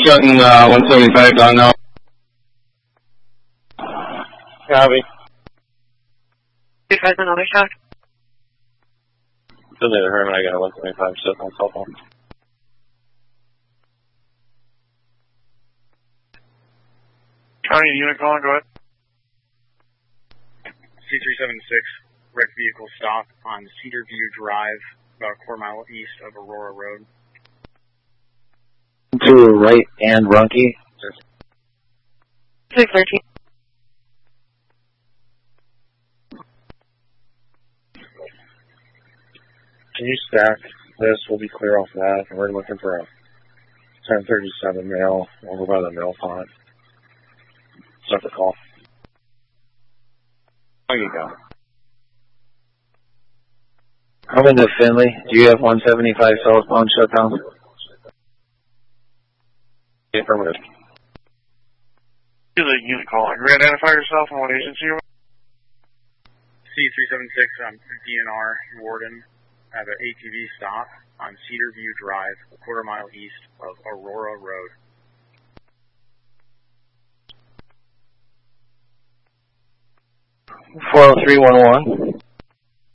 shutting 175 down now. Copy. 25 another shot. Still need to Herman, I got 175 shut on cell phone. County unit calling, go ahead. C376, wrecked vehicle stop on Cedar View Drive, about a quarter mile east of Aurora Road. To right and Runke. 613. Can you stack this? We'll be clear off that. And we're looking for a 1037 male over by the mill pond. Start the call. There you go. I'm into Finley. Do you have 175 southbound shutdown? Affirmative. To the unit calling. Can you identify yourself and what agency you're with? C376, DNR, Warden. I have an ATV stop on Cedar View Drive, a quarter mile east of Aurora Road. .40311.